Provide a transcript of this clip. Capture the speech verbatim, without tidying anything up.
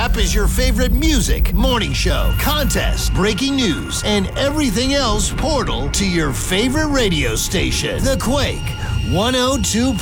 app is your favorite music, morning show, contest, breaking news, and everything else portal to your favorite radio station. The Quake one oh two